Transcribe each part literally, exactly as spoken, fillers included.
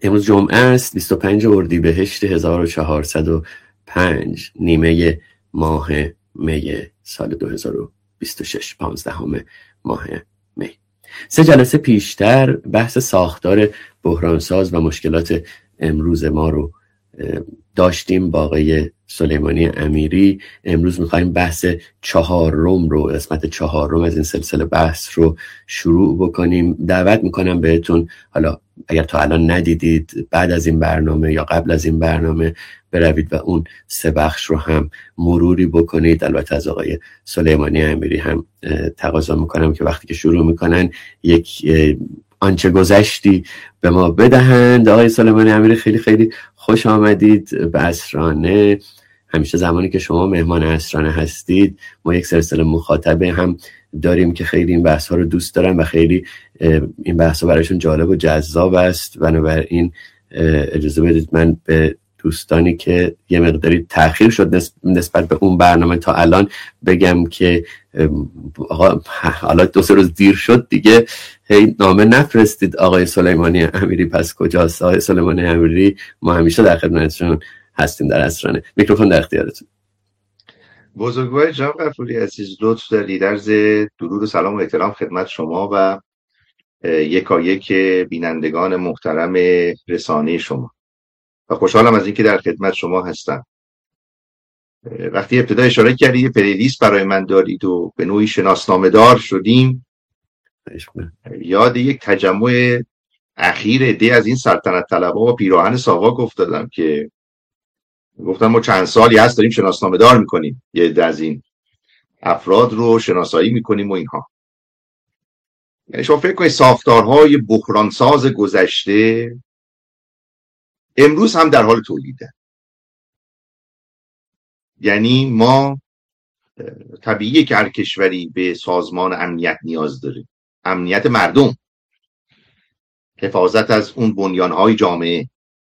امروز جمعه است، بیست و پنج اردیبهشت هزار و چهارصد و پنج، نیمه ماه می سال دو هزار و بیست و شش، پانزدهم ماه می. سه جلسه پیشتر بحث ساختار بحرانساز و مشکلات امروز ما رو داشتیم با آقای سلیمانی امیری. امروز میخوایم بحث چهارم رو، قسمت چهارم از این سلسله بحث رو شروع بکنیم. دعوت میکنم بهتون، حالا اگر تا الان ندیدید، بعد از این برنامه یا قبل از این برنامه بروید و اون سه بخش رو هم مروری بکنید. البته از آقای سلیمانی امیری هم تقاضا میکنم که وقتی که شروع میکنن یک آنچه گذشتی به ما بدهند. آقای سلیمانی امیری خیلی خیلی خوش آمدید به اسرانه. همیشه زمانی که شما مهمان اسرانه هستید ما یک سلسله مخاطب هم داریم که خیلی این بحث ها رو دوست دارن و خیلی این بحث ها برایشون جالب و جذاب است. بنابراین اجازه بدید من به دوستانی که یه مقداری تأخیر شد نسبت به اون برنامه تا الان بگم که آقا حالا دو سه روز دیر شد دیگه، هی نامه نفرستید آقای سلیمانی امیری پس کجاست؟ آقای سلیمانی امیری ما همیشه در خدمتشون هستیم در اسرانه. میکروفون در اختیارتون. بزرگوار جناب غفوری عزیز، لطف دارید. عرض درود و سلام و احترام خدمت شما و یکایک بینندگان محترم رسانه شما و خوشحالم از اینکه در خدمت شما هستم. وقتی ابتدا اشاره کردید یه پلیلیست برای من دارید و به نوعی شناسنامه دار شدیم، یاد یک تجمع اخیر عده از این سلطنت طلبها و پیراهن ساواک افتادم که گفتم ما چند سالی هست داریم شناسنامه دار میکنیم، یه عده از این افراد رو شناسایی میکنیم و اینها. یعنی شما فکر کنید ساختارهای بحرانساز گذشته امروز هم در حال تولیده. یعنی ما طبیعیه که هر کشوری به سازمان امنیت نیاز داره، امنیت مردم، حفاظت از اون بنیانهای جامعه.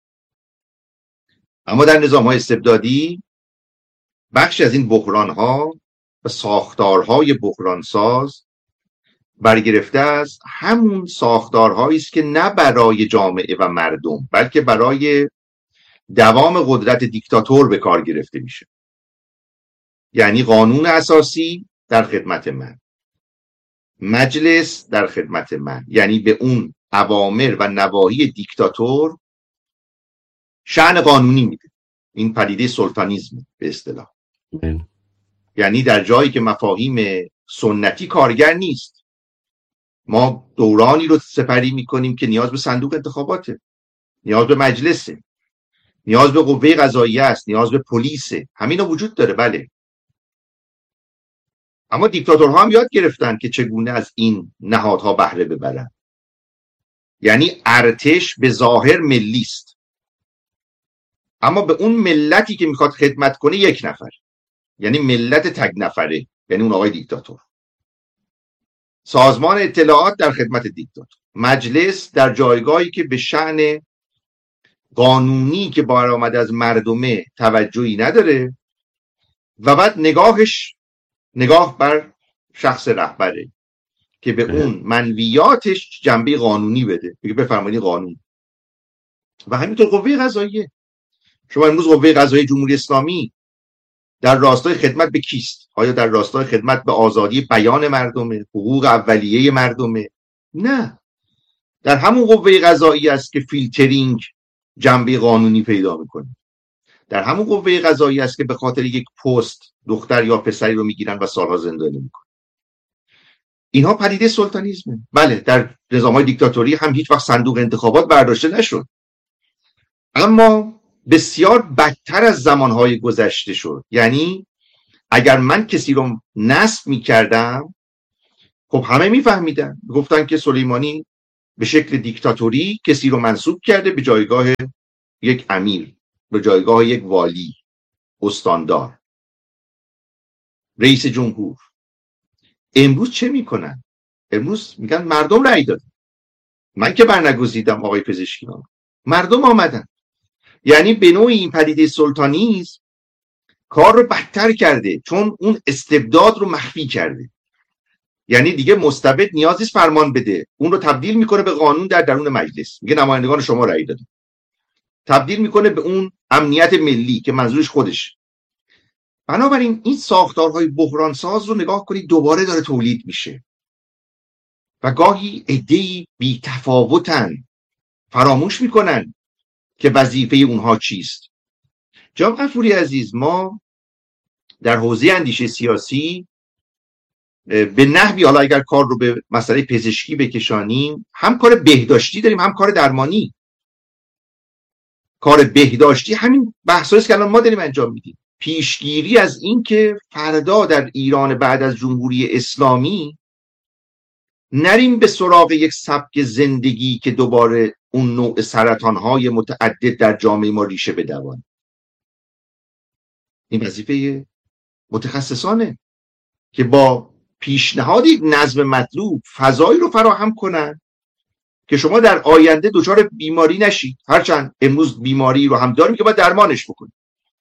اما در نظام‌های استبدادی بخشی از این بحران‌ها و ساختارهای بحرانساز برگرفته از همون ساختارهایی است که نه برای جامعه و مردم بلکه برای دوام قدرت دیکتاتور به کار گرفته میشه. یعنی قانون اساسی در خدمت من، مجلس در خدمت من، یعنی به اون اوامر و نواهی دیکتاتور شأن قانونی میده. این پدیده سلطانیسم به اصطلاح. یعنی در جایی که مفاهیم سنتی کارگر نیست، ما دورانی رو سپری میکنیم که نیاز به صندوق انتخاباته، نیاز به مجلسه، نیاز به قوه قضاییه است، نیاز به پلیسه. همینا وجود داره، بله. اما دیکتاتورها هم یاد گرفتن که چگونه از این نهادها بهره ببرن. یعنی ارتش به ظاهر ملی است، اما به اون ملتی که میخواد خدمت کنه یک نفر، یعنی ملت تک نفره، یعنی اون آقای دیکتاتور. سازمان اطلاعات در خدمت دیکتاتور، مجلس در جایگاهی که به شأن قانونی که برآمده از مردمه توجهی نداره و بعد نگاهش نگاه بر شخص رهبره که به اون منویاتش جنبه قانونی بده، بگه بفرمایید قانون. و همینطور قوه قضاییه. شما امروز قوه قضاییه جمهوری اسلامی در راستای خدمت به کیست؟ آیا در راستای خدمت به آزادی بیان مردمه، حقوق اولیه مردمه؟ نه، در همون قوه قضاییه است که فیلترینگ جنبه قانونی پیدا میکنه. در همون قوه قضاییه است که به خاطر یک پست دختر یا پسری رو میگیرن و سالها زندانی میکنن. اینها پدیده سلطانیسمه. بله، در نظام‌های دیکتاتوری هم هیچ وقت صندوق انتخابات برداشته نشد، اما بسیار بدتر از زمانهای گذشته شد. یعنی اگر من کسی رو نصب میکردم، خب همه میفهمیدن، گفتن که سلیمانی به شکل دیکتاتوری کسی رو منصوب کرده به جایگاه یک امیر، به جایگاه یک والی، استاندار، رئیس جمهور. امروز چه میکنن؟ امروز میگن مردم رأی دادن، من که برنگزیدم آقای پزشکیان، مردم آمدن. یعنی به نوعی این پدیده سلطانیسم کار رو بدتر کرده، چون اون استبداد رو مخفی کرده. یعنی دیگه مستبد نیازی است فرمان بده، اون رو تبدیل میکنه به قانون در درون مجلس. میگه نمایندگان شما رأی دادن، تبدیل میکنه به اون امنیت ملی که منظورش خودش. بنابراین این ساختارهای بحران ساز رو نگاه کنید دوباره داره تولید میشه و گاهی عده‌ای بی تفاوتن، فراموش میکنن که وظیفه اونها چیست. جناب غفوری عزیز، ما در حوزه اندیشه سیاسی به نحوی، حالا اگر کار رو به مسئله پزشکی بکشانیم، هم کار بهداشتی داریم هم کار درمانی. کار بهداشتی همین بحثایی است که الان ما داریم انجام میدیم، پیشگیری از این که فردا در ایران بعد از جمهوری اسلامی نریم به سراغ یک سبک زندگی که دوباره اون نوع سرطان‌های متعدد در جامعه ما ریشه بدوان. این وظیفه متخصصانه که با پیشنهاد یک نظم مطلوب فضایی رو فراهم کنن که شما در آینده دچار بیماری نشید، هرچند امروز بیماری رو هم داریم که باید درمانش بکنیم،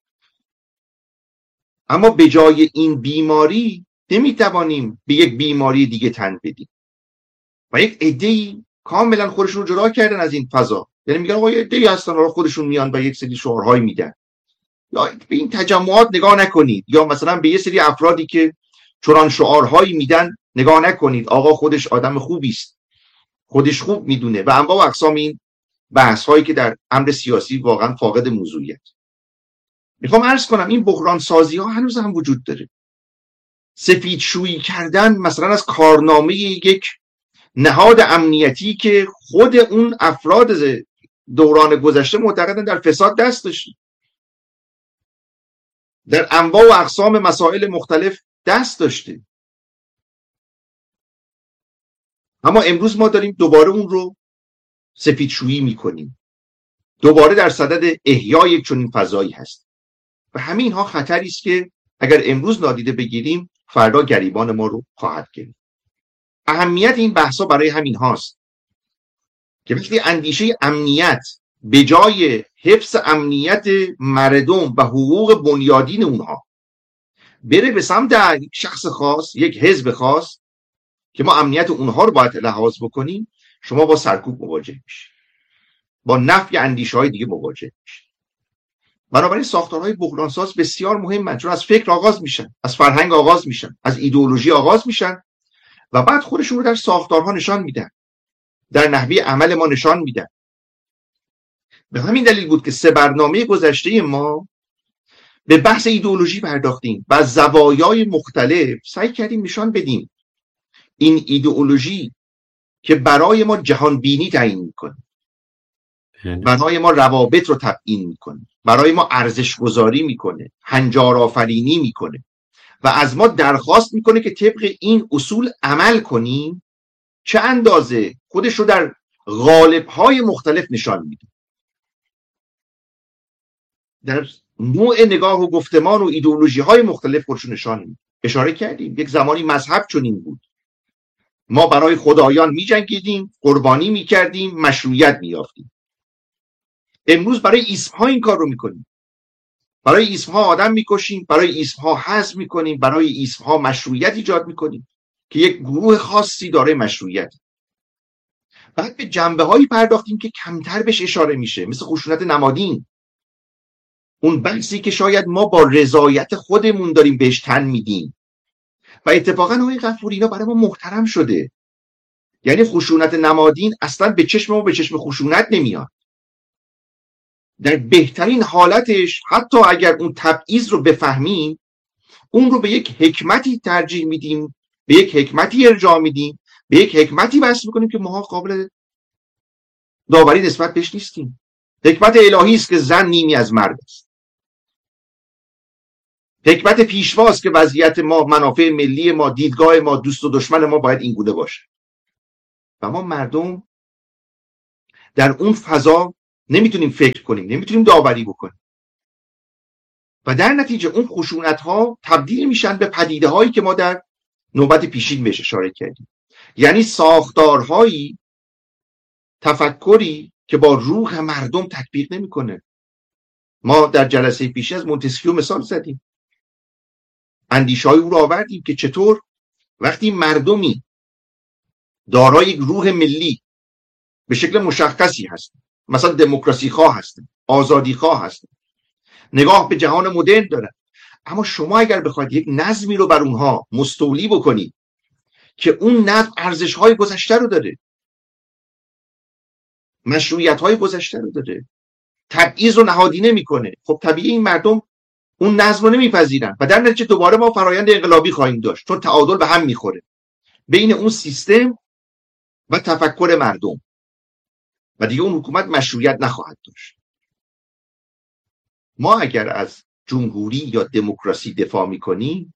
اما به جای این بیماری نمیتوانیم به یک بیماری دیگه تن بدیم. و یک عده‌ای کاملا خودشون رو جدا کردن از این فضا، یعنی میگن آقا یه عده‌ای هستن رو خودشون میان و یک سری شعارهای میدن. یا به این تجمعات نگاه نکنید، یا مثلا به یه سری افرادی که چنان شعارهایی میدن نگاه نکنید، آقا خودش آدم خوبی است، خودش خوب میدونه و انواع و اقسام این بحث هایی که در امر سیاسی واقعا فاقد موضوعیت. میخوام عرض کنم این بحران سازی ها هنوز هم وجود داره. سفید شویی کردن مثلا از کارنامه یک نهاد امنیتی که خود اون افراد دوران گذشته معتقدن در فساد دست داشته، در انواع و اقسام مسائل مختلف دست داشته، اما امروز ما داریم دوباره اون رو سفیدشویی میکنیم، دوباره در صدد احیای یک چنین فضایی هست و همین ها خطری است که اگر امروز نادیده بگیریم فردا گریبان ما رو خواهد گرفت. اهمیت این بحثا برای همین هاست که وقتی اندیشه امنیت به جای حفظ امنیت مردم و حقوق بنیادین اونها بره به سمت یک شخص خاص، یک حزب خاص که ما امنیت اونها رو باید لحاظ بکنیم، شما با سرکوب مواجه میشید، با نفی اندیشه های دیگه مواجه میشید. بنابراین ساختارهای بحرانساز بسیار مهمن، چون از فکر آغاز میشن، از فرهنگ آغاز میشن، از ایدئولوژی آغاز میشن و بعد خودشون رو در ساختارها نشان میدن، در نحوه عمل ما نشان میدن. به همین دلیل بود که سه برنامه گذشته ما به بحث ایدئولوژی پرداختیم و از زوایای مختلف سعی کردیم نشان بدیم این ایدئولوژی که برای ما جهان بینی تعیین میکنه، برای ما روابط رو تبیین میکنه، برای ما ارزش گذاری میکنه، هنجار آفرینی میکنه و از ما درخواست میکنه که طبق این اصول عمل کنیم، چه اندازه خودش رو در قالب‌های مختلف نشان میده، در نوع نگاه و گفتمان و ایدئولوژی های مختلف خودش رو نشان میده. اشاره کردیم یک زمانی مذهب چنین بود، ما برای خدایان میجنگیدیم، قربانی میکردیم، مشروعیت میافتیم. امروز برای اسمها این کار رو میکنیم، برای اسمها آدم میکشیم، برای اسمها حذف میکنیم، برای اسمها مشروعیت ایجاد میکنیم که یک گروه خاصی داره مشروعیت. بعد به جنبه هایی پرداختیم که کمتر بهش اشاره میشه، مثل خشونت نمادین، اون بحثی که شاید ما با رضایت خودمون داریم بهش تن میدیم و اتفاقا آقای غفوری اینا برای ما محترم شده. یعنی خشونت نمادین اصلا به چشم ما به چشم خشونت نمیاد، در بهترین حالتش حتی اگر اون تبعیض رو بفهمیم اون رو به یک حکمتی ترجیح میدیم، به یک حکمتی ارجاع میدیم، به یک حکمتی بحث میکنیم که ما قابل داوری نسبت بهش نیستیم. حکمت الهی است که زن نیمی از مرد است. حکمت پیشواست که وضعیت ما، منافع ملی ما، دیدگاه ما، دوست و دشمن ما باید این گونه باشه و ما مردم در اون فضا نمیتونیم فکر کنیم، نمیتونیم داوری بکنیم و در نتیجه اون خشونت ها تبدیل میشن به پدیده هایی که ما در نوبت پیشین بهش اشاره کردیم، یعنی ساختارهایی، تفکری که با روح مردم تطبیق نمیکنه. ما در جلسه پیشین از مونتسکیو مثال زدیم، اندیشه‌های او رو آوردیم که چطور وقتی مردمی دارای یک روح ملی به شکل مشخصی هستن، مثلا دموکراسی خواه هستن، آزادی خواه هستن، نگاه به جهان مدرن دارن. اما شما اگر بخواید یک نظمی رو بر اونها مستولی بکنید که اون نظم ارزش‌های گذشته رو داره، مشروعیت‌های گذشته رو داره، تبعیض رو نهادینه میکنه، خب طبیعی این مردم اون نظم رو نمیپذیرن و در نتیجه دوباره ما فرایند انقلابی خواهیم داشت، چون تعادل به هم میخوره بین اون سیستم و تفکر مردم و دیگه اون حکومت مشروعیت نخواهد داشت. ما اگر از جمهوری یا دموکراسی دفاع میکنیم،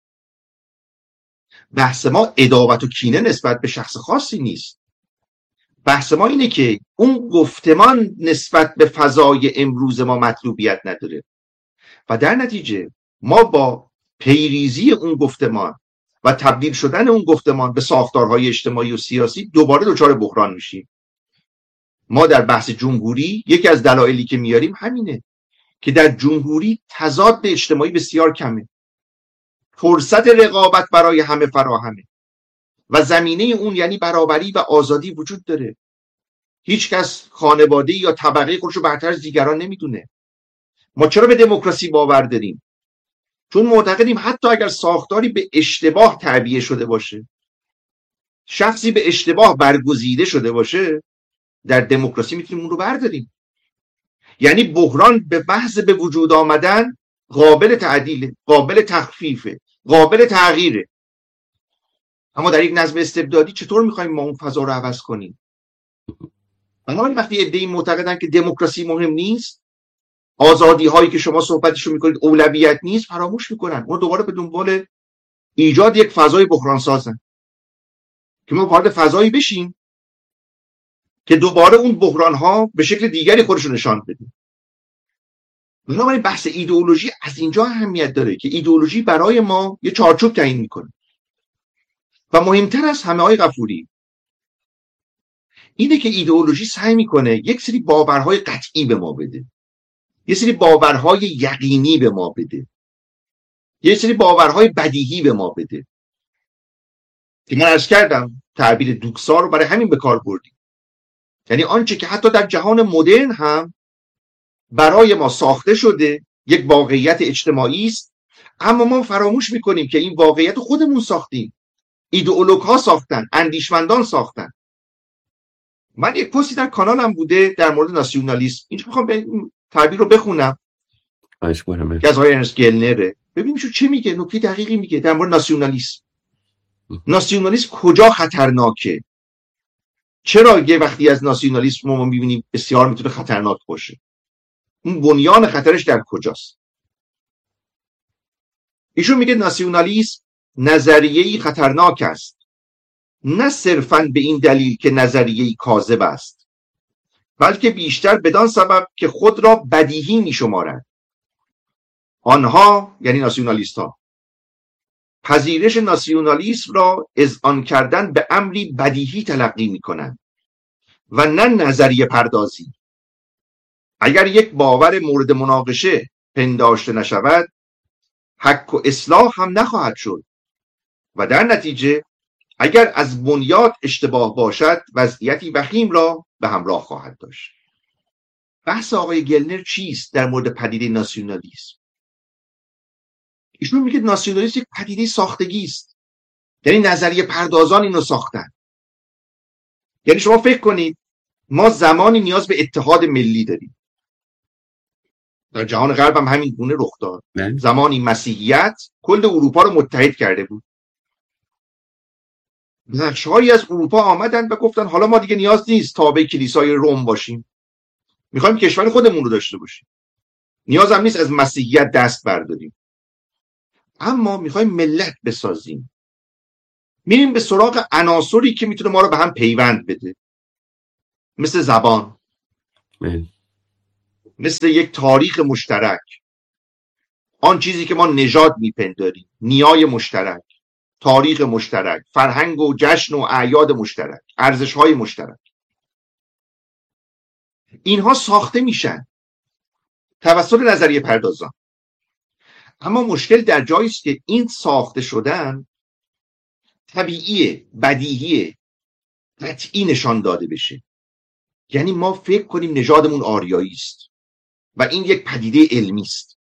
بحث ما عداوت و کینه نسبت به شخص خاصی نیست. بحث ما اینه که اون گفتمان نسبت به فضای امروز ما مطلوبیت نداره و در نتیجه ما با پیریزی اون گفتمان و تبدیل شدن اون گفتمان به ساختارهای اجتماعی و سیاسی دوباره دچار بحران میشیم. ما در بحث جمهوری یکی از دلایلی که میاریم همینه که در جمهوری تضاد اجتماعی بسیار کمه، فرصت رقابت برای همه فراهمه و زمینه اون یعنی برابری و آزادی وجود داره. هیچ کس خانواده یا طبقه خودشو برتر از دیگران نمیدونه. ما چرا به دموکراسی باور داریم؟ چون معتقدیم حتی اگر ساختاری به اشتباه تعبیه شده باشه، شخصی به اشتباه برگزیده شده باشه، در دموکراسی میتونیم اون رو برداریم. یعنی بحران به محض به وجود آمدن قابل تعدیله، قابل تخفیفه، قابل تغییره. اما در یک نظم استبدادی چطور میخوایم ما اون فضا رو عوض کنیم؟ بنابراین وقتی عده‌ای معتقدن که دموکراسی مهم نیست، آزادی هایی که شما صحبتشو میکنید اولویت نیست، فراموش میکنن. اون دوباره به دنبال ایجاد یک فضای بحران سازن که ما وارد فضایی بشیم که دوباره اون بحران ها به شکل دیگری خودشو نشان بده. بنابراین بحث ایدئولوژی از اینجا اهمیت داره که ایدئولوژی برای ما یه چارچوب تعیین میکنه و مهمتر از همه های غفوری اینه که ایدئولوژی سعی میکنه یک سری باورهای قطعی به ما بده، یه سری باورهای یقینی به ما بده، یه سری باورهای بدیهی به ما بده که من عرض کردم تعبیر دوکسا رو برای همین به کار بردیم. یعنی آنچه که حتی در جهان مدرن هم برای ما ساخته شده یک واقعیت اجتماعی است، اما ما فراموش میکنیم که این واقعیت خودمون ساختیم، ایدئولوگ ها ساختن، اندیشمندان ساختن. من یک پستی در کانالم بوده در مورد ناسیونالیسم، اینجا میخوام به تعبیر رو بخونم که از آقای ارنست گلنره، ببینیم شو چه میگه، نکته دقیقی میگه در مورد ناسیونالیسم. ناسیونالیسم کجا خطرناکه؟ چرا یه وقتی از ناسیونالیسم ما میبینیم بسیار میتونه خطرناک باشه؟ اون بنیان خطرش در کجاست؟ ایشون میگه ناسیونالیسم نظریه‌ای خطرناک است، نه صرفاً به این دلیل که نظریه‌ای کاذب است، بلکه بیشتر بدان سبب که خود را بدیهی میشمارد. آنها یعنی ناسیونالیست ها پذیرش ناسیونالیسم را اذعان کردن به امری بدیهی تلقی میکنند و نه نظریه پردازی. اگر یک باور مورد مناقشه پنداشته نشود، حق و اصلاح هم نخواهد شد و در نتیجه اگر از بنیاد اشتباه باشد، وضعیتی وخیم را به همراه خواهد داشت. بحث آقای گلنر چیست در مورد پدیده ناسیونالیسم؟ ایشون میگه ناسیونالیسم یک پدیده ساختگی است، یعنی نظریه پردازان اینو ساختن. یعنی شما فکر کنید ما زمانی نیاز به اتحاد ملی داریم، در جهان غرب هم همین گونه رخ داد. زمانی مسیحیت کل اروپا رو متحد کرده بود، بخش‌هایی از اروپا آمدن و گفتن حالا ما دیگه نیاز نیست تابع کلیسای روم باشیم، میخوایم کشور خودمون رو داشته باشیم، نیاز هم نیست از مسیحیت دست برداریم، اما میخوایم ملت بسازیم. میریم به سراغ عناصری که میتونه ما رو به هم پیوند بده، مثل زبان، من. مثل یک تاریخ مشترک، آن چیزی که ما نژاد میپنداریم، نیای مشترک، تاریخ مشترک، فرهنگ و جشن و اعیاد مشترک، ارزش‌های مشترک. اینها ساخته میشن توسط نظریه پردازان. اما مشکل در جایی است که این ساخته شدن طبیعیه، بدیهیه، قطعی نشان داده بشه. یعنی ما فکر کنیم نژادمون آریایی است، و این یک پدیده علمی است.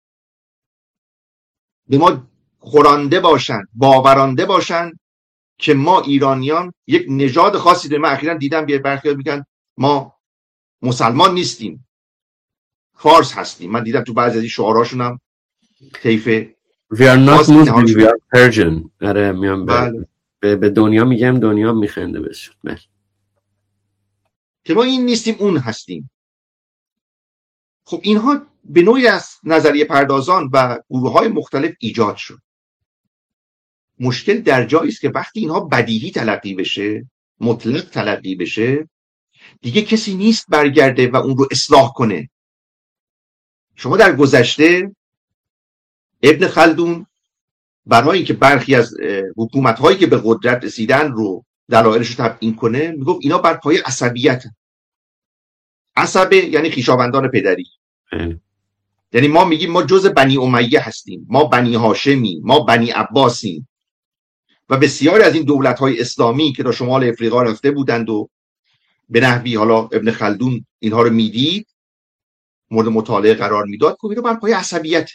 به ما خورانده باشن، باورانده باشن که ما ایرانیان یک نژاد خاصی داریم. من اخیراً دیدم بیاد برخی میگن ما مسلمان نیستیم، فارس هستیم. من دیدم تو بعضی از این شعارهاشون هم طیف We are not Muslim, we are Persian. آره میام بله. به به دنیا میگم، دنیا میخنده بهش. بله. که ما این نیستیم اون هستیم. خب اینها به نوعی از نظریه پردازان و گروه‌های مختلف ایجاد شد. مشکل در جایی است که وقتی اینها بدیهی تلقی بشه، مطلق تلقی بشه، دیگه کسی نیست برگرده و اون رو اصلاح کنه. شما در گذشته ابن خلدون برای اینکه برخی از حکومت‌هایی که به قدرت رسیدن رو دلایلش رو تبیین کنه، میگفت اینا بر پایه عصبیت. عصبه یعنی خویشاوندان پدری. یعنی ما میگیم ما جز بنی امیه هستیم، ما بنی هاشمی، ما بنی عباسیم. و بسیاری از این دولت‌های اسلامی که در شمال افریقا رفته بودند و به نحوی حالا ابن خلدون اینها رو میدید، مورد مطالعه قرار میداد، که اینا بر پایه عصبیت.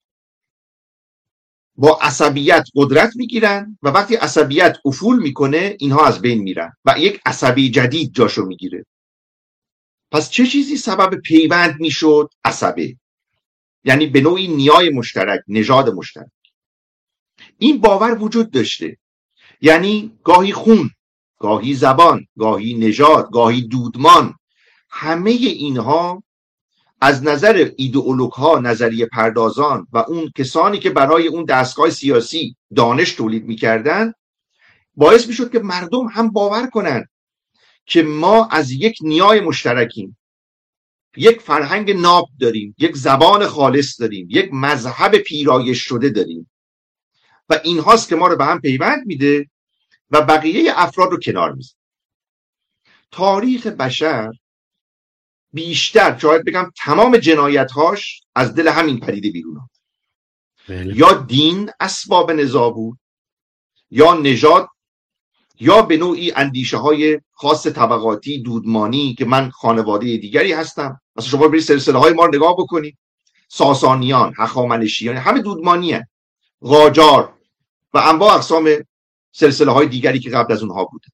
با عصبیت قدرت میگیرن و وقتی عصبیت افول میکنه اینها از بین میرن و یک عصبی جدید جاشو میگیره. پس چه چیزی سبب پیوند میشد؟ عصبه، یعنی به نوعی نیای مشترک، نژاد مشترک. این باور وجود داشته، یعنی گاهی خون، گاهی زبان، گاهی نژاد، گاهی دودمان، همه اینها از نظر ایدئولوگ ها، نظریه پردازان و اون کسانی که برای اون دستگاه سیاسی دانش تولید میکردن، باعث میشد که مردم هم باور کنن که ما از یک نیای مشترکیم، یک فرهنگ ناب داریم، یک زبان خالص داریم، یک مذهب پیرایش شده داریم و این هاست که ما رو به هم پیوند میده و بقیه افراد رو کنار میزنه. تاریخ بشر بیشتر، شاید بگم تمام جنایت‌هاش از دل همین پدیده بیرون آمد. یا دین اسباب نزاع بود، یا نژاد، یا به نوعی اندیشه های خاص طبقاتی، دودمانی، که من خانواده دیگری هستم. مثلا شما برید سلسله های ما رو نگاه بکنید، ساسانیان، هخامنشیان، همه دودمانی هست. قاجار و انواع اقسام سلسله های دیگری که قبل از اونها بوده.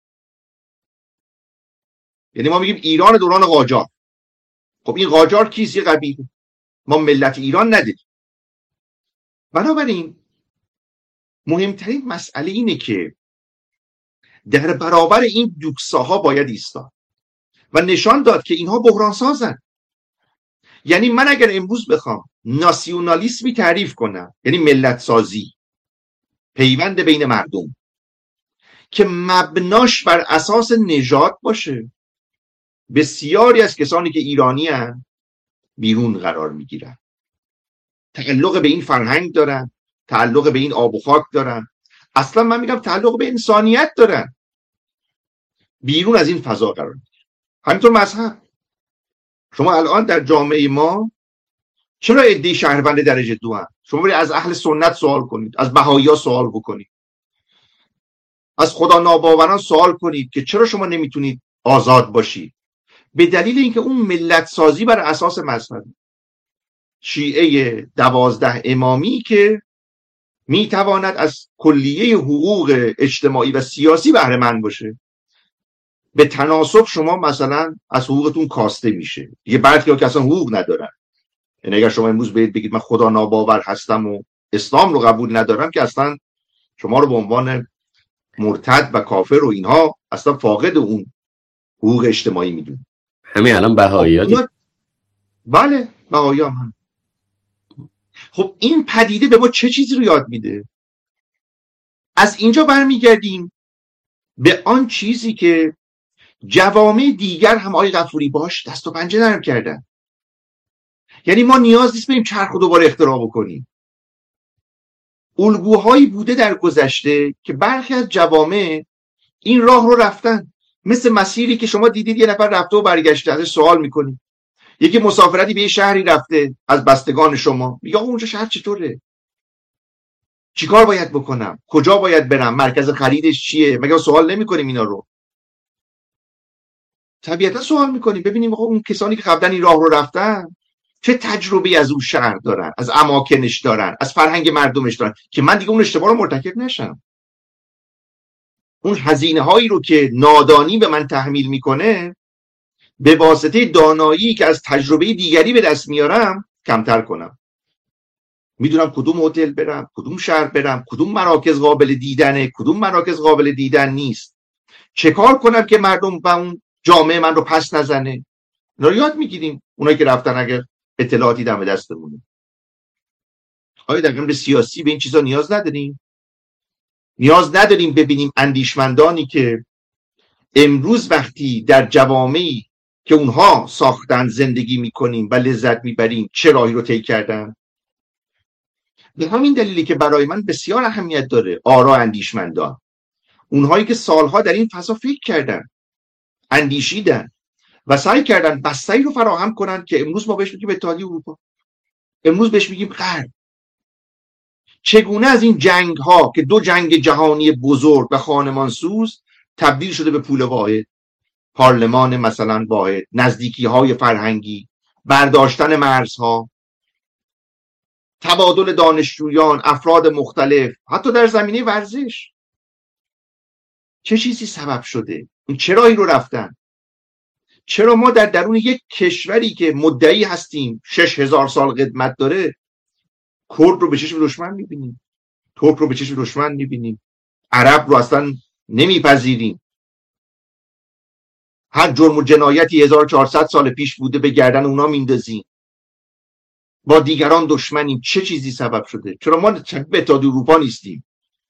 یعنی ما میگیم ایران دوران قاجار. خب این قاجار کیست؟ یه قبیله. ما ملت ایران ندیدیم. بنابراین مهمترین مسئله اینه که در برابر این دوکساها باید ایستاد و نشان داد که اینها بحران سازن. یعنی من اگر امروز بخوام ناسیونالیسمی تعریف کنم، یعنی ملت سازی، پیوند بین مردم که مبناش بر اساس نژاد باشه، بسیاری از کسانی که ایرانی هستند بیرون قرار میگیرن. تعلق به این فرهنگ دارن، تعلق به این آب و خاک دارن، اصلا من میگم تعلق به انسانیت دارن، بیرون از این فضا قرار میگیرن. همینطور مذهب. شما الان در جامعه ما چرا عده شهروند درجه دو هستند؟ شما برید از اهل سنت سوال کنید، از بهائی‌ها سوال بکنید، از خدا ناباوران سوال کنید که چرا شما نمیتونید آزاد باشید. به دلیل اینکه اون ملت سازی بر اساس مذهب، شیعه دوازده امامی که میتواند از کلیه حقوق اجتماعی و سیاسی بهره مند باشه، به تناسب شما مثلا از حقوقتون کاسته میشه. یه برخی ها که اصلا حقوق ندارن. یعنی اگر شما امروز بگید بگید من خدا ناباور هستم و اسلام رو قبول ندارم، که اصلا شما رو به عنوان مرتد و کافر و اینها اصلا فاقد اون حقوق اجتماعی میدون. همین الان بهائی‌ها. بله بهائی‌ها هم. خب این پدیده به ما چه چیزی رو یاد میده؟ از اینجا برمیگردیم به آن چیزی که جوامع دیگر هم آقای غفوری باش دست و پنجه نرم کردن. یعنی ما نیاز نیست بریم چرخ رو دوباره اختراع بکنیم. الگوهایی بوده در گذشته که برخی از جوامع این راه رو رفتن، مثل مسیری که شما دیدید یه نفر رفته و برگشته، ازش سوال میکنید. یکی مسافرتی به یه شهری رفته از بستگان شما، میگه اونجا شهر چطوره؟ چیکار باید بکنم؟ کجا باید برم؟ مرکز خریدش چیه؟ مگه سوال نمیکنیم اینا رو؟ طبیعتا سوال میکنیم، ببینیم اون کسانی که قبلا این راه رو رفتن چه تجربه از اون شهر دارن، از اماکنش دارن، از فرهنگ مردمش دارن که من دیگه اون اشتباه رو مرتکب نشم. اون هزینه هایی رو که نادانی به من تحمیل میکنه به واسطه دانایی که از تجربه دیگری به دست میارم کمتر کنم. میدونم کدوم هتل برم، کدوم شهر برم، کدوم مراکز قابل دیدنه، کدوم مراکز قابل دیدن نیست، چه کار کنم که مردم و اون جامعه من رو پس نزنه. اینا رو یاد میگیریم اونایی که رفتن، اگر اطلاعاتی دم دستمونه. آیا در امر سیاسی به این چیزا نیاز نداریم؟ نیاز نداریم ببینیم اندیشمندانی که امروز وقتی در جوامعی که اونها ساختن زندگی میکنیم و لذت میبریم چه راهی رو طی کردن؟ به همین دلیلی که برای من بسیار اهمیت داره آرا اندیشمندان، اونهایی که سالها در این فضا فکر کردن، اندیشیدن و سعی کردن بستری رو فراهم کنن که امروز ما بهش میگیم اتحادیه اروپا، امروز بهش میگیم غرب. چگونه از این جنگ ها که دو جنگ جهانی بزرگ و خانمانسوز تبدیل شده به پول واحد، پارلمان مثلا واحد، نزدیکی های فرهنگی، برداشتن مرزها، تبادل دانشجویان، افراد مختلف، حتی در زمینه ورزش. چه چیزی سبب شده؟ این چه راهی رو رفتن؟ چرا ما در درون یک کشوری که مدعی هستیم شش هزار سال قدمت داره کرد رو به چشم دشمن میبینیم، ترک رو به چشم دشمن میبینیم، عرب رو اصلا نمیپذیریم، هر جرم و جنایتی هزار و چهارصد سال پیش بوده به گردن اونا میندازیم، با دیگران دشمنیم. چه چیزی سبب شده؟ چرا ما به اتحادیه اروپا نیستیم؟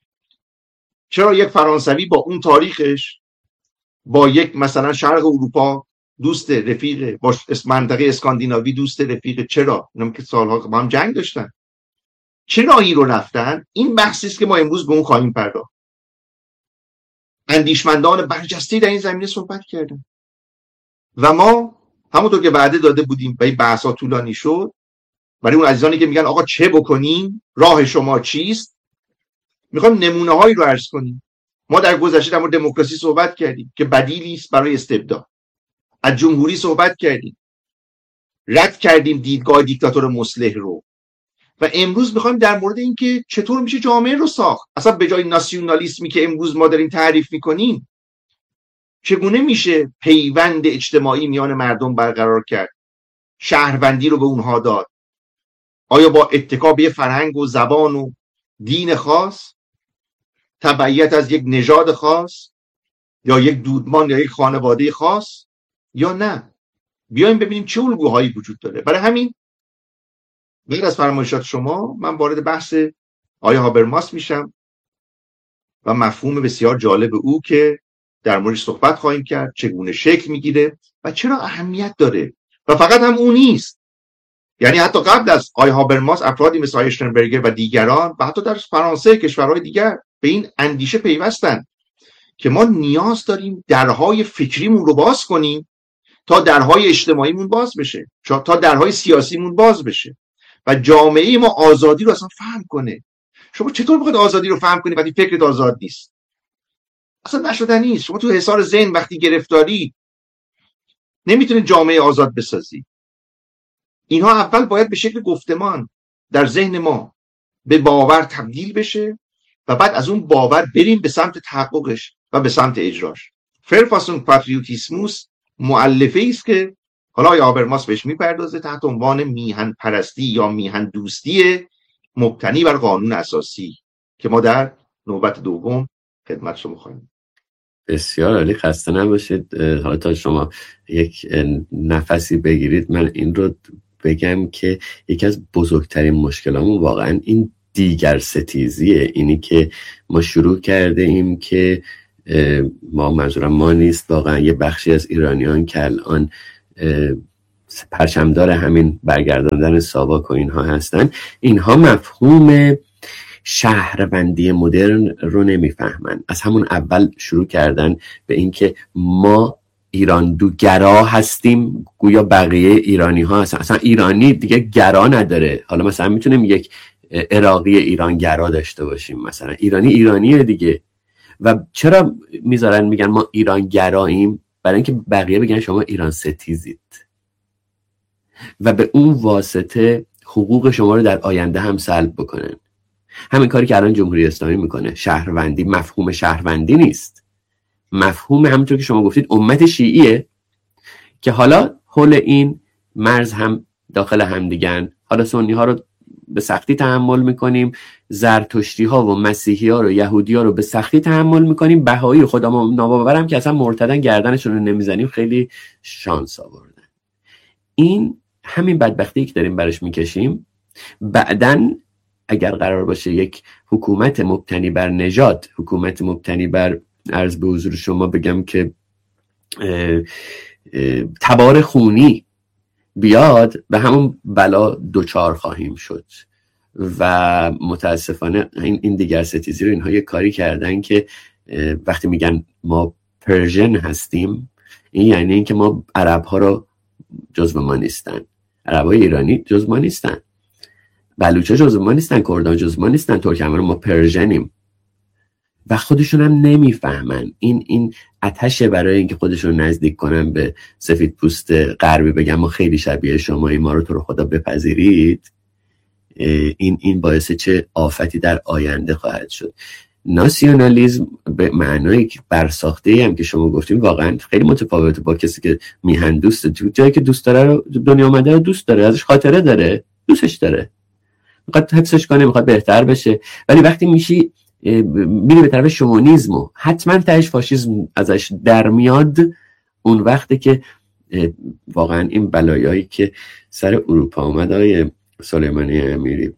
چرا یک فرانسوی با اون تاریخش با یک مثلا شرق اروپا دوست رفیقه، با منطقه اسکاندیناوی دوست رفیقه؟ چرا؟ اینا که سالها با هم جنگ داشتن. چه راهی رو رفتن؟ این بحثی است که ما امروز به اون خواهیم پرداخت. اندیشمندان برجسته در این زمینه صحبت کردن و ما همونطور که وعده داده بودیم و این بحثا طولانی شد، برای اون عزیزانی که میگن آقا چه بکنیم، راه شما چیست، میخوام نمونه هایی رو عرض کنیم. ما در گذشته در مورد دموکراسی صحبت کردیم که بدیلی است برای استبداد، از جمهوری صحبت کردیم، رد کردیم دیدگاه دیکتاتور مصلح رو، و امروز میخوایم در مورد این که چطور میشه جامعه رو ساخت. اصلا به جای ناسیونالیسمی که امروز ما داریم تعریف میکنیم، چگونه میشه پیوند اجتماعی میان مردم برقرار کرد، شهروندی رو به اونها داد؟ آیا با اتکا به فرهنگ و زبان و دین خاص، تبعیت از یک نژاد خاص یا یک دودمان یا یک خانواده خاص، یا نه بیایم ببینیم چه الگوهایی وجود داره؟ برای همین غیر از فرمایشات شما من وارد بحث آیه هابرماس میشم و مفهوم بسیار جالب او که در موردش صحبت خواهیم کرد، چگونه شکل میگیره و چرا اهمیت داره. و فقط هم اون نیست، یعنی حتی قبل از آیه هابرماس افرادی مثل آیه اشترنبرگر و دیگران و حتی در فرانسه کشورهای دیگر به این اندیشه پیوستن که ما نیاز داریم درهای فکریمون رو باز کنیم تا درهای اجتماعیمون باز بشه، تا درهای سیاسیمون باز بشه و جامعه ما آزادی رو اصلا فهم کنه. شما چطور میخواید آزادی رو فهم کنی وقتی فکرت آزاد نیست؟ اصلا نشدنی است. شما تو حصار ذهن وقتی گرفتاری نمیتونید جامعه آزاد بسازی. اینها اول باید به شکل گفتمان در ذهن ما به باور تبدیل بشه و بعد از اون باور بریم به سمت تحققش و به سمت اجراش. فرفاسون پاتریوتیسموس مؤلفه‌ای است که حالا آیه هابرماس بهش میپردازه تحت عنوان میهن پرستی یا میهن دوستی مبتنی بر قانون اساسی که ما در نوبت دوم خدمت شما خواهیم. بسیار عالی، خسته نباشید. حالا تا شما یک نفسی بگیرید من این رو بگم که یکی از بزرگترین مشکلامون واقعا این دیگر ستیزیه. اینی که ما شروع کرده ایم که ما، منظورم ما نیست، واقعا یه بخشی از ایرانیان که الان پرچمدار همین برگرداندن ساواک و اینها هستن، اینها مفهوم شهروندی مدرن رو نمیفهمن. از همون اول شروع کردن به اینکه ما ایران دو گرا هستیم، گویا بقیه ایرانی ها هستن. اصلا ایرانی دیگه گرا نداره. حالا مثلا میتونیم یک عراقی ایران گرا داشته باشیم، مثلا ایرانی ایرانیه دیگه. و چرا میذارن میگن ما ایران گراییم؟ برای اینکه بقیه بگن شما ایران ستیزید. و به اون واسطه حقوق شما رو در آینده هم سلب بکنن. همین کاری که الان جمهوری اسلامی میکنه. شهروندی مفهوم شهروندی نیست، مفهوم همونطور که شما گفتید امت شیعیه که حالا حول این مرز هم داخل هم دیگن. حالا سنی ها رو به سختی تحمل میکنیم، زرتشتی ها و مسیحی ها رو، یهودی ها رو به سختی تحمل میکنیم، بهایی خدا ما ناباورم که اصلا مرتدن گردنشون رو نمیزنیم خیلی شانس آوردن. این همین بدبختی که داریم برش میکشیم. بعدن اگر قرار باشه یک حکومت مبتنی بر نژاد، حکومت مبتنی بر، عرض به حضور شما بگم که اه اه تبار خونی بیاد، به همون بلا دوچار خواهیم شد. و متاسفانه این این دیگر ستیزی رو اینها یه کاری کردن که وقتی میگن ما پرژن هستیم، این یعنی این که ما عرب ها رو جزو ما نیستن، عرب های ایرانی جزو ما نیستن، بلوچا جزو ما نیستن، کردان جزو ما نیستن، ترکمن ما پرژنیم و خودشون هم نمیفهمن. این این آتشه برای اینکه خودشون نزدیک کنن به سفید پوست غربی، بگن ما خیلی شبیه شما، ما رو تو رو خدا بپذیرید. این این باعث چه آفتی در آینده خواهد شد. ناسیونالیسم به معنای که برساخته هم که شما گفتیم واقعا خیلی متفاوته با کسی که میهن دوسته. تو جایی که دوست داره رو، دنیا آمده رو دوست داره، ازش خاطره داره، دوستش داره، میخواد حفظش کنه، میخواد بهتر بشه. ولی وقتی میشی میری به طرف شمونیسم و حتما تهش فاشیسم ازش در میاد، اون وقته که واقعا این بلایایی که سر اروپا آمد، آقای سلیمانی امیری،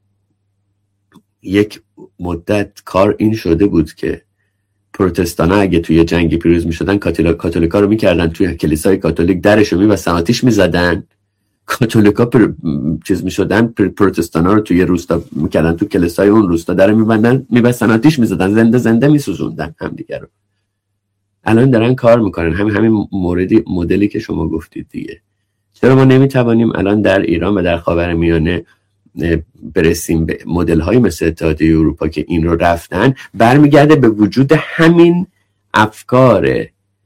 یک مدت کار این شده بود که پروتستان ها اگه توی جنگی پیروز می شدن، کاتولیکا رو می کردن توی کلیسای کاتولیک، درش رو می بستن، آتیش می زدن. کاتولیکا پر... چیز می شدن، پر... پروتستان ها رو توی روستا می کردن، تو کلیسای اون روستا در می بندن، می بستن، آتیش می زدن، زنده زنده می سوزوندن هم دیگر رو. الان دارن کار میکنن همین همین موردی مدلی که شما گفتید دیگه. چرا ما نمیتوانیم الان در ایران و در خاورمیانه برسیم به مدل های مثل اتحادیه اروپا که این رو رفتن؟ برمیگرده به وجود همین افکار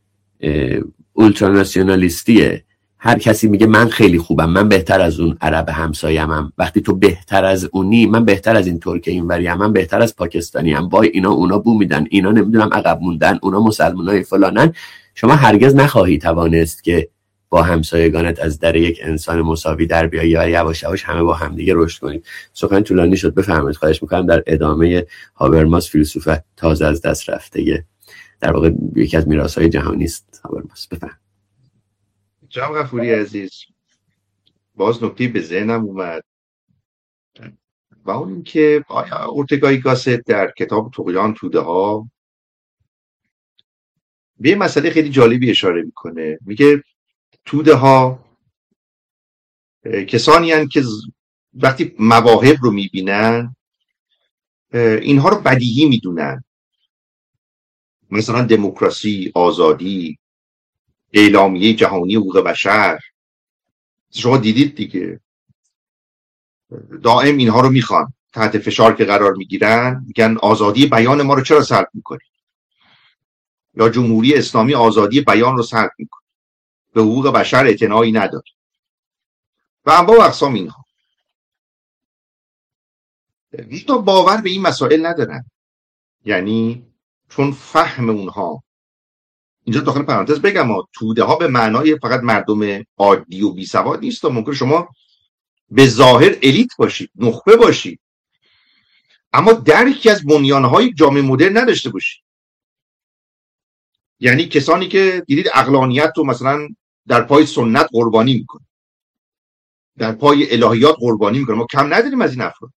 اولتراناسیونالیستیه. هر کسی میگه من خیلی خوبم، من بهتر از اون عرب همسایه‌ام. وقتی تو بهتر از اونی، من بهتر از این ترک اینوریم، من بهتر از پاکستانیم، وای اینا اونا بو میدن، اینا نمیدونم عقب موندن، اونا مسلمانای فلانن. شما هرگز نخواهی توانست که با همسایگانت از در یک انسان مساوی در بیایی و یواش یواش همه با هم دیگه رشد کنید. سخن طولانی شد، بفرمایید. خواهش میکنم در ادامه هابرماس، فیلسوف تازه از دست رفته، در واقع یکی از میراث‌های جهانی است هابرماس. بفرمایید. جناب غفوری عزیز، باز نکته به ذهنم اومد و اون این که آیا اورتگا y گاست در کتاب طغیان توده ها به مسئله خیلی جالبی اشاره میکنه. میگه توده ها کسانی هستند که وقتی مواهب رو میبینن اینها رو بدیهی میدونن، مثلا دموکراسی، آزادی، اعلامیه جهانی حقوق بشر. شما دیدید دیگه، دائم اینها رو میخوان، تحت فشار که قرار میگیرن میگن آزادی بیان ما رو چرا سلب میکنید، یا جمهوری اسلامی آزادی بیان رو سلب میکنه، به حقوق بشر اعتنایی نداره و انواع و اقسام اینها. تا باور به این مسائل ندارن، یعنی چون فهم اونها، اینجا داخل پرانتز بگم توده ها به معنای فقط مردم عادی و بی سواد نیست. ممکن شما به ظاهر الیت باشید، نخبه باشید، اما درکی از بنیانهای جامعه مدرن نداشته باشید. یعنی کسانی که دیدید عقلانیت رو مثلا در پای سنت قربانی میکنه، در پای الهیات قربانی میکنه. ما کم نداریم از این افراد.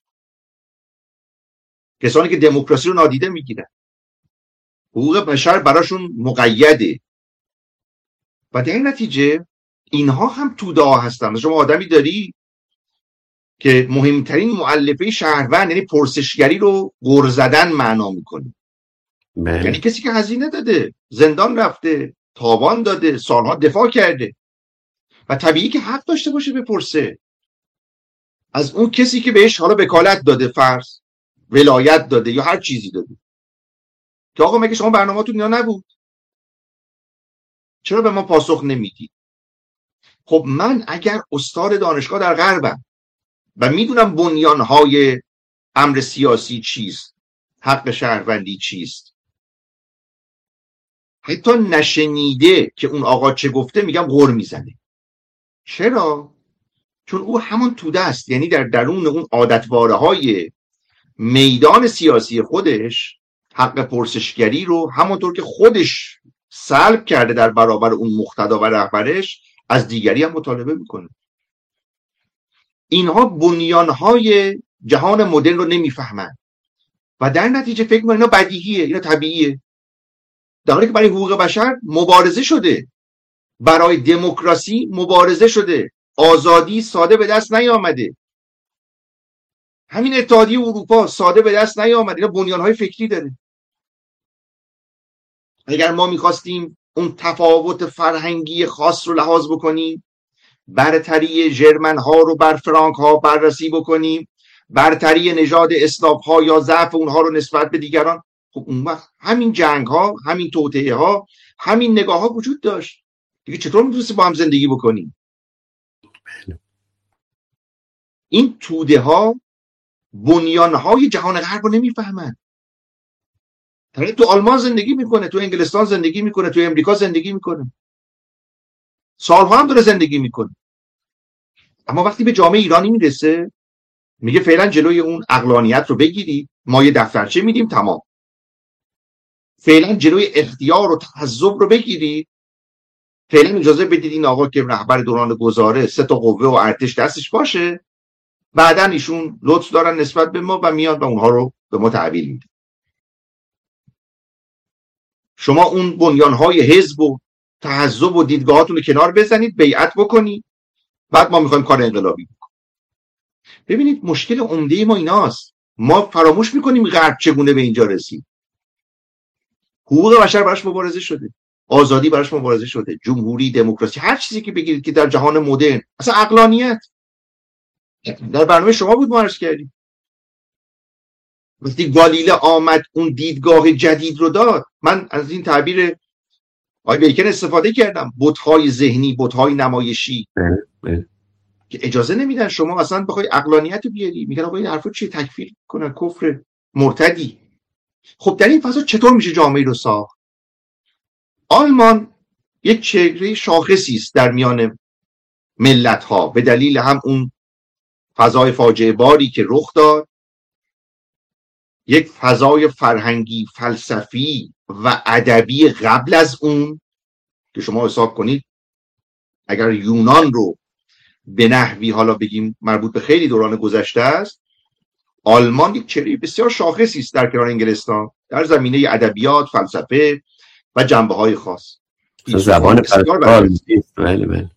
کسانی که دموکراسی رو نادیده میگیرن، حقوق بشر براشون مقیده و در این نتیجه اینها هم توده ها هستن. شما آدمی داری که مهمترین مؤلفه شهروند یعنی پرسشگری رو غر زدن معنا میکنه. یعنی کسی که هزینه داده، زندان رفته، تاوان داده، سالها دفاع کرده و طبیعی که حق داشته باشه بپرسه از اون کسی که بهش حالا وکالت داده، فرض ولایت داده یا هر چیزی داده، که آقا مگه شما برنامه‌تون اینا نبود؟ چرا به ما پاسخ نمیدید؟ خب من اگر استاد دانشگاه در غربم و میدونم بنیانهای امر سیاسی چیست، حق شهروندی چیست، حتی نشنیده که اون آقا چه گفته میگم غر میزنه. چرا؟ چون او همون توده است، یعنی در درون اون عادتواره های میدان سیاسی خودش حق پرسشگری رو همونطور که خودش سلب کرده در برابر اون مقتدا و رهبرش از دیگری هم مطالبه میکنه. اینها بنیانهای جهان مدرن رو نمیفهمن و در نتیجه فکر میکنن اینا بدیهیه، اینا طبیعیه، در حالی که برای حقوق بشر مبارزه شده، برای دموکراسی مبارزه شده، آزادی ساده به دست نیامده. همین اتحادیه اروپا ساده به دست نیامده، اینا بنیانهای فکری داره. اگر ما میخواستیم اون تفاوت فرهنگی خاص رو لحاظ بکنیم، برتری ژرمن ها رو بر فرانک ها بررسی بکنیم، برتری نژاد اسلاف ها یا ضعف اونها رو نسبت به دیگران، خب اون وقت همین جنگ ها، همین توطئه ها، همین نگاه ها وجود داشت دیگه. چطور میتونستیم با هم زندگی بکنیم؟ این توده ها بنیان های جهان غرب رو نمیفهمن. طرف تو آلمان زندگی میکنه، تو انگلستان زندگی میکنه، تو امریکا زندگی میکنه، سالها هم داره زندگی میکنه، اما وقتی به جامعه ایرانی میرسه میگه فعلا جلوی اون عقلانیت رو بگیرید، ما یه دفترچه میدیم تمام. فعلا جلوی اختیار و تحزب رو بگیرید، فعلا اجازه بدید این آقا که رهبر دوران گذاره سه تا قوه و ارتش دستش باشه، بعدن ایشون لطف دارن نسبت به ما و میاد و اونها رو به ما تحویل میده. شما اون بنیانهای حزب و تحزب و دیدگاهاتون رو کنار بزنید، بیعت بکنید، بعد ما میخوایم کار انقلابی بکنیم. ببینید مشکل عمده ما ایناست، ما فراموش میکنیم غرب چگونه به اینجا رسید. حقوق بشر براش مبارزه شده، آزادی براش مبارزه شده، جمهوری، دموکراسی، هر چیزی که بگیرید که در جهان مدرن، اصلا عقلانیت در برنامه شما بود ما عرض کردیم. وقتی گالیله آمد اون دیدگاه جدید رو داد، من از این تعبیر آقای بیکن استفاده کردم، بت‌های ذهنی، بت‌های نمایشی که اجازه نمیدن شما اصلا بخوای عقلانیت رو بیاری، میگن آقا این حرفا چیه، تکفیر کنن، کفر، مرتدی. خب در این فضا چطور میشه جامعه رو ساخت؟ آلمان یک چهره شاخصی است در میان ملت‌ها به دلیل هم اون فضای فاجعه باری که رخ داد، یک فضای فرهنگی، فلسفی و ادبی قبل از اون که شما حساب کنید اگر یونان رو به نحوی حالا بگیم مربوط به خیلی دوران گذشته است، آلمان یک چهره بسیار شاخصی است در کنار انگلستان در زمینه ادبیات، فلسفه و جنبه‌های خاص. زبان بله بله.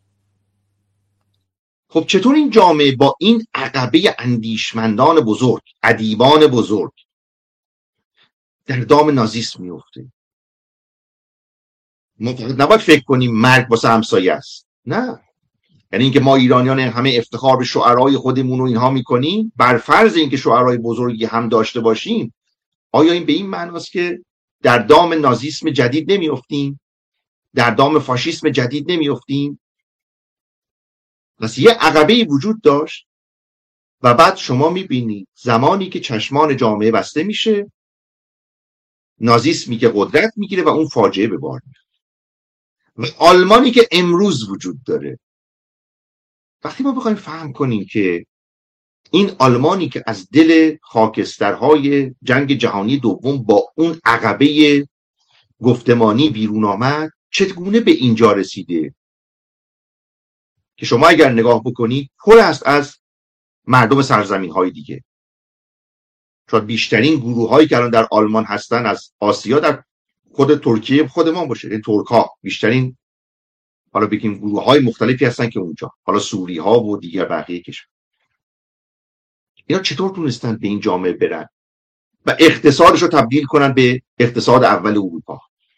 خب چطور این جامعه با این عقبه اندیشمندان بزرگ، ادیبان بزرگ در دام نازیسم میفته؟ ما نباید فکر کنیم مرگ واسه همسایه است، نه. یعنی اینکه ما ایرانیان همه افتخار به شعرهای خودمون و اینها میکنیم، بر فرض اینکه شعرهای بزرگی هم داشته باشیم، آیا این به این معناست که در دام نازیسم جدید نمیافتیم، در دام فاشیسم جدید نمیافتیم؟ پس یه عقبه‌ای وجود داشت و بعد شما میبینید زمانی که چشمان جامعه بسته میشه، نازیسمی که قدرت میگیره و اون فاجعه به بار میاد. و آلمانی که امروز وجود داره، وقتی ما بخوایم فهم کنیم که این آلمانی که از دل خاکسترهای جنگ جهانی دوم با اون عقبه گفتمانی بیرون آمد، چگونه به اینجا رسیده که شما اگر نگاه بکنید پر است از مردم سرزمین های دیگه. شاید بیشترین گروه هایی که الان در آلمان هستن از آسیا در خود ترکیه خود ما باشه، این ترک ها بیشترین، حالا بگیم گروه های مختلفی هستن که اونجا، حالا سوری ها و دیگر بقیه کشور. اینا چطور تونستن به این جامعه برن و اقتصادش رو تبدیل کنن به اقتصاد اول اروپا؟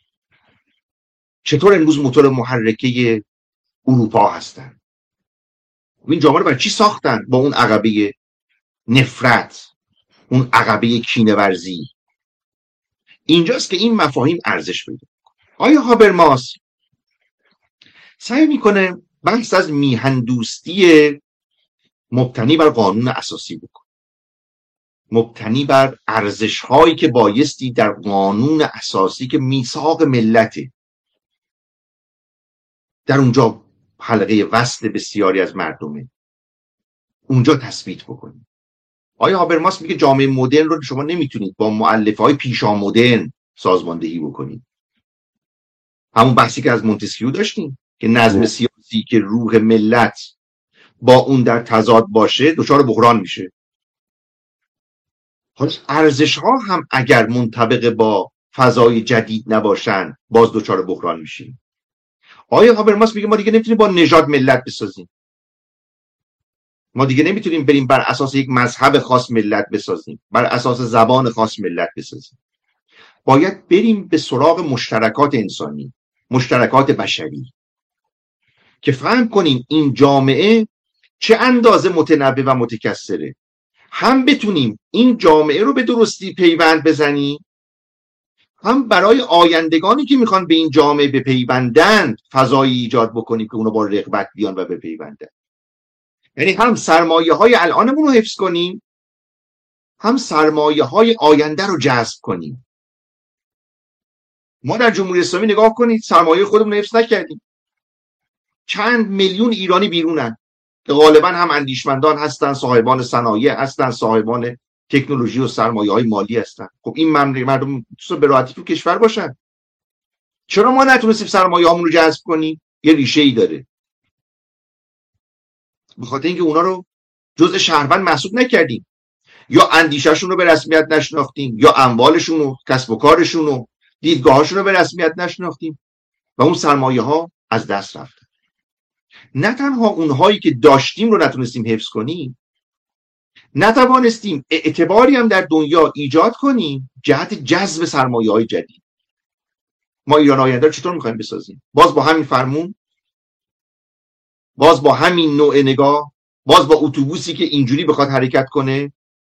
چطور امروز موتور محرکه اروپا هستن؟ این جامعه رو برای چی ساختن با اون عقبه نفرت، اون عقبه کینه‌ورزی؟ اینجاست که این مفاهیم ارزش پیدا می‌کنه. آیا هابرماس سعی میکنه بحث از میهندوستی مبتنی بر قانون اساسی بکن، مبتنی بر ارزش هایی که بایستی در قانون اساسی که میثاق ملته، در اونجا حلقه وصل بسیاری از مردمه، اونجا تثبیت بکنید. آیا هابرماس میگه جامعه مدرن رو شما نمیتونید با مؤلفه‌های پیشا مدرن سازماندهی بکنید. همون بحثی که از مونتسکیو داشتیم که نظم سیاسی که روح ملت با اون در تضاد باشه دچار بحران میشه. حالا ارزش ها هم اگر منطبق با فضای جدید نباشن باز دچار بحران میشیم. آیا هابرماس میگه ما دیگه نمیتونیم با نژاد ملت بسازیم، ما دیگه نمیتونیم بریم بر اساس یک مذهب خاص ملت بسازیم، بر اساس زبان خاص ملت بسازیم. باید بریم به سراغ مشترکات انسانی، مشترکات بشری، که فهم کنیم این جامعه چه اندازه متنوع و متکثره، هم بتونیم این جامعه رو به درستی پیوند بزنیم، هم برای آیندگانی که میخوان به این جامعه بپیوندند فضایی ایجاد بکنیم که اونو با رغبت بیان و بپیوندند. یعنی هم سرمایه های الانمون رو حفظ کنیم، هم سرمایه های آینده رو جذب کنیم. ما در جمهوری اسلامی نگاه کنید، سرمایه خودمون رو حفظ نکردیم. چند میلیون ایرانی بیرونن که غالبا هم اندیشمندان هستن، صاحبان صنایع هستن، صاحبان تکنولوژی و سرمایه های مالی هستن. خب این مردم به راحتی تو کشور باشن. چرا ما نتونستیم سرمایه هامون رو جذب کنیم؟ یه ریشه ای داره. به خاطر اینکه اونا رو جزء شهروند محسوب نکردیم، یا اندیشهشون رو به رسمیت نشناختیم، یا اموالشون و کسب و کارشون و دیدگاهاشون رو به رسمیت نشناختیم و اون سرمایه ها از دست رفت. نه تنها اونهایی که داشتیم رو نتونستیم حفظ کنیم، نتوانستیم اعتباری هم در دنیا ایجاد کنیم جهت جذب سرمایه های جدید. ما ایران آینده رو چطور میخوایم بسازیم؟ باز با همین فرمون، باز با همین نوع نگاه، باز با اتوبوسی که اینجوری بخواد حرکت کنه.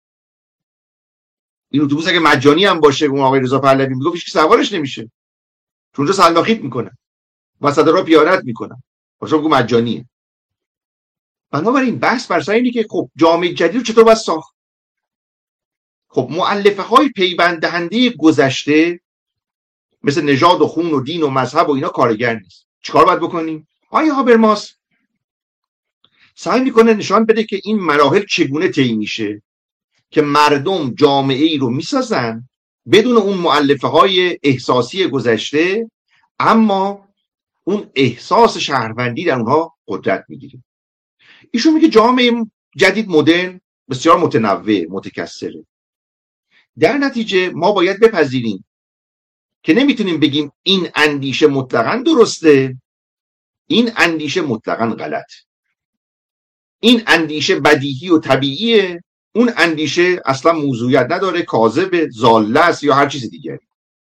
این اتوبوس اگه مجانی هم باشه، اون آقای رضا پهلوی میگه هیچ کی سوارش نمیشه، چون اونجا سلاخیت میکنن، وسط راه پیاده‌ات میکنن، باشه بگو مجانیه. بنابراین بحث بر سر اینه که خب جامعه جدید رو چطور باید ساخت؟ خب مؤلفه های پیوند دهنده گذشته مثل نژاد و خون و دین و مذهب و اینا کارگر نیست. چیکار باید بکنیم؟ آیا هابرماس سعی میکنه نشان بده که این مراحل چگونه طی میشه که مردم جامعه ای رو میسازن بدون اون مؤلفه های احساسی گذشته، اما اون احساس شهروندی در اونها قدرت میگیره. ایشون میگه جامعه جدید مدرن بسیار متنوع متکثره. در نتیجه ما باید بپذیریم که نمیتونیم بگیم این اندیشه مطلقاً درسته، این اندیشه مطلقاً غلط، این اندیشه بدیهی و طبیعیه، اون اندیشه اصلا موضوعیت نداره، کاذب، ضاله است یا هر چیز دیگری.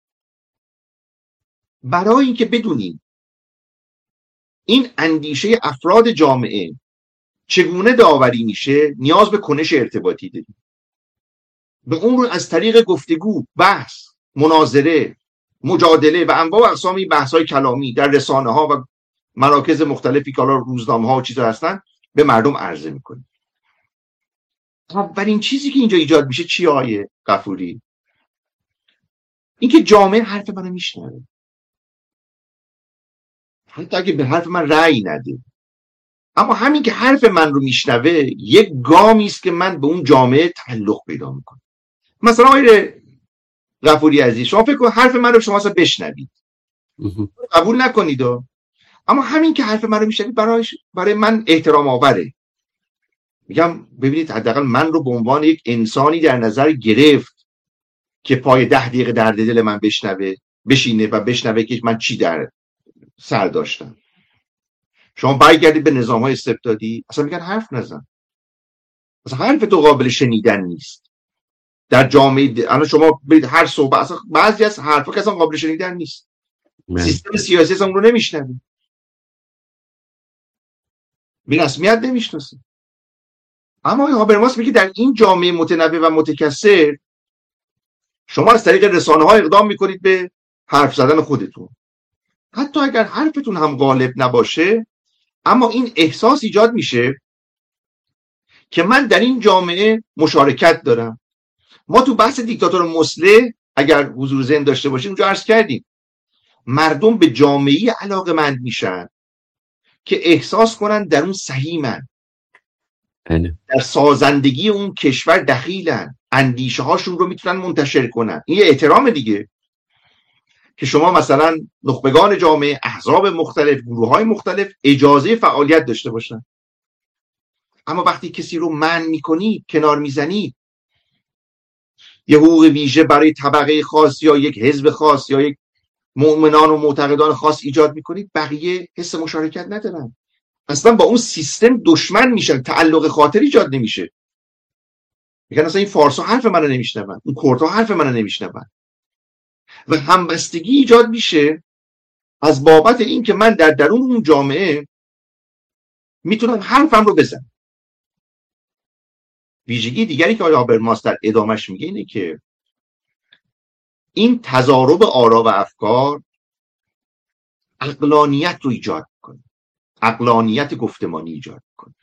برای اینکه بدونیم این اندیشه افراد جامعه چگونه داوری میشه، نیاز به کنش ارتباطی داریم. به اون رو از طریق گفتگو، بحث، مناظره، مجادله و انواع و اقسام بحث‌های کلامی در رسانه‌ها و مراکز مختلفی که حالا روزنامه‌ها و چیزا هستن به مردم عرضه میکنیم. اولین چیزی که اینجا ایجاد میشه چی آیه غفوری؟ اینکه جامعه حرف منو میشنوه، حتی اگه به حرف من رأی نده، اما همین که حرف من رو میشنوه یک گامی است که من به اون جامعه تعلق پیدا میکنم. مثلا آیه غفوری عزیز، شما فکر کن حرف من رو شما اصلا بشنوید، قبول نکنید، اما همین که حرف من رو میشنوید برای برای من احترام آوره. میگم ببینید حداقل من رو به عنوان یک انسانی در نظر گرفت که پای ده دقیقه درد دل من بشنوه، بشینه و بشنوه که من چی در سر داشتم. شما برگردید به نظام‌های استبدادی، اصلا میگن حرف نزن، اصلا حرف تو قابل شنیدن نیست. در جامعه الان شما برید هر صحبت، اصلا بعضی از حرفا که اصلا قابل شنیدن نیست. من. سیستم سیاسی اصلا اون رو نمیشنوه، بی رسمیت نمیشناسه. اما هابرماس میگه در این جامعه متنوع و متکثر شما از طریق رسانه‌ها اقدام میکنید به حرف زدن خودتون. حتی اگر حرفتون هم غالب نباشه، اما این احساس ایجاد میشه که من در این جامعه مشارکت دارم. ما تو بحث دیکتاتور مصلح اگر حضور ذهن داشته باشیم اونجا عرض کردیم مردم به جامعه علاقه‌مند میشن که احساس کنن در اون سهیمن، در سازندگی اون کشور دخیلن، اندیشه هاشون رو میتونن منتشر کنن. این یه احترام دیگه که شما مثلا نخبگان جامعه، احزاب مختلف، گروه های مختلف اجازه فعالیت داشته باشن. اما وقتی کسی رو منع میکنید، کنار میزنید، یه حقوق ویژه برای طبقه خاص یا یک حزب خاص یا یک مؤمنان و معتقدان خاص ایجاد میکنید، بقیه حس مشارکت ندارن، اصلا با اون سیستم دشمن میشن، تعلق خاطر ایجاد نمیشه. میگن اصلا این فارسا حرف منو نمیشنون، اون کردها حرف منو نمیشنون و همبستگی ایجاد میشه از بابت این که من در درون اون جامعه میتونم حرفم رو بزنم. ویژگی دیگری که آقای هابرماس در ادامش میگه اینه که این تضارب آرا و افکار عقلانیت رو ایجاد کنه، عقلانیت گفتمانی ایجاد کنه.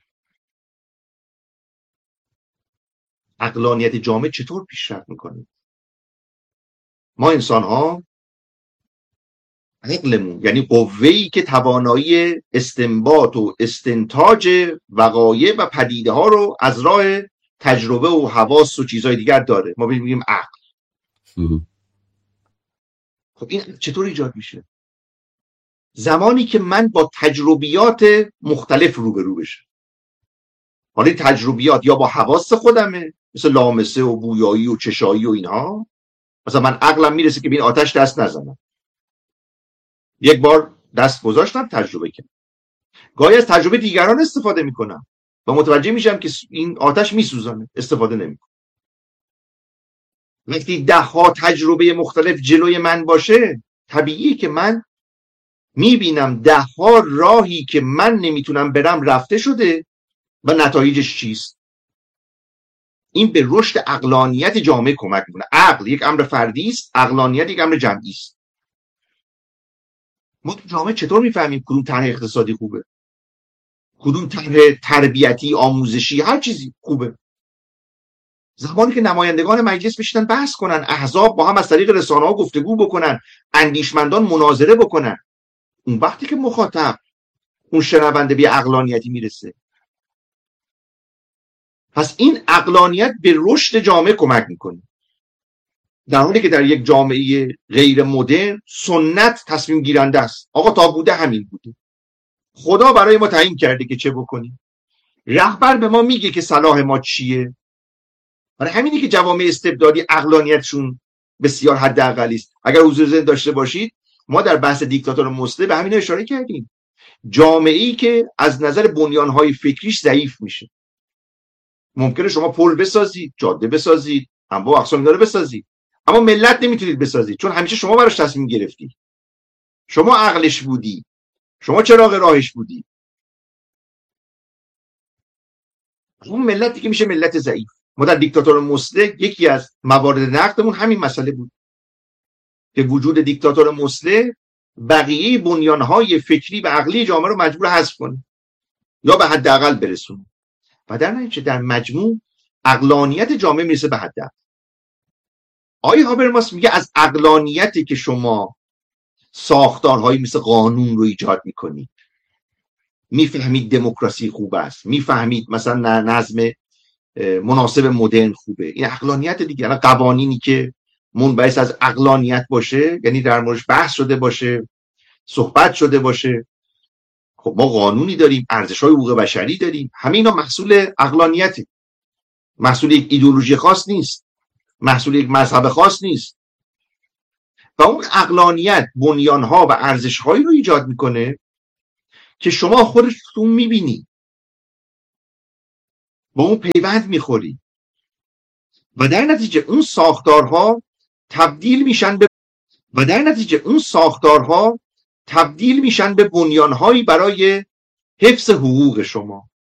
عقلانیت جامعه چطور پیشرفت میکنه؟ ما انسان ها عقلمون، یعنی قوه‌ای که توانایی استنباط و استنتاج وقایع و پدیده ها رو از راه تجربه و حواس و چیزهای دیگر داره، ما میگیم عقل. خب این چطور ایجاد میشه؟ زمانی که من با تجربیات مختلف روبرو بشم. حالا تجربیات یا با حواس خودمه، مثل لامسه و بویایی و چشایی و اینها. مثلا من عقلم میرسه که به این آتش دست نزنم، یک بار دست گذاشتم، تجربه کردم. گاهی از تجربه دیگران استفاده میکنم و متوجه میشم که این آتش میسوزانه، استفاده نمیکنم. وقتی ده ها تجربه مختلف جلوی من باشه، طبیعیه که من میبینم ده ها راهی که من نمیتونم برم رفته شده و نتایجش چیست. این به رشد عقلانیت جامعه کمک میکنه. عقل یک امر فردی است، عقلانیت یک امر جمعی است. ما تو جامعه چطور میفهمیم کدوم طرح اقتصادی خوبه، کدوم طرح تربیتی، آموزشی، هر چیزی خوبه؟ زمانی که نمایندگان مجلس بشینن بحث کنن، احزاب با هم از طریق رسانه‌ها گفتگو بکنن، اندیشمندان مناظره بکنن، اون وقتی که مخاطب، اون شنونده به عقلانیتی میرسه. پس این عقلانیت به رشد جامعه کمک میکنه، در حالی که در یک جامعه غیر مدرن سنت تصمیم گیرنده است. آقا تا بوده همین بوده، خدا برای ما تعیین کرده که چه بکنیم، رهبر به ما میگه که صلاح ما چیه. برای همینی که جوامع استبدادی عقلانیتشون بسیار حداقلی است. اگر حضور ذهن داشته باشید، ما در بحث دیکتاتور مصلح به همین اشاره کردیم. جامعه‌ای که از نظر بنیان‌های فکریش ضعیف میشه. ممکنه شما پل بسازید، جاده بسازید، انواع اقسام اینا رو بسازید، اما ملت نمیتونید بسازید، چون همیشه شما براش تصمیم گرفتید. شما عقلش بودی، شما چراغ راهش بودی. اون ملتی که میشه ملت ضعیف. ما در دیکتاتور مصلح یکی از موارد نقدمون همین مسئله بود که وجود دیکتاتور مصلح بقیه بنیانهای فکری و عقلی جامعه رو مجبور حذف کنه یا به حداقل برسونه و در نتیجه در مجموع عقلانیت جامعه میرسه به حداقل. آقای هابرماس میگه از عقلانیتی که شما ساختارهایی مثل قانون رو ایجاد میکنید، میفهمید دموکراسی خوب است، میفهمید مثلا نظم مناسب مدرن خوبه، این عقلانیت دیگه. الان قوانینی که منبعث از عقلانیت باشه، یعنی در موردش بحث شده باشه، صحبت شده باشه، خب ما قانونی داریم، ارزش‌های حقوق بشری داریم، همه اینا محصول عقلانیته، محصول یک ایدئولوژی خاص نیست، محصول یک مذهب خاص نیست. و اون عقلانیت بنیان‌ها و ارزش‌هایی رو ایجاد میکنه که شما خودتون میبینی، با اون پیوند میخوری و در نتیجه اون ساختارها تبدیل میشن به و در نتیجه اون ساختارها تبدیل میشن به بنیانهایی برای حفظ حقوق شما.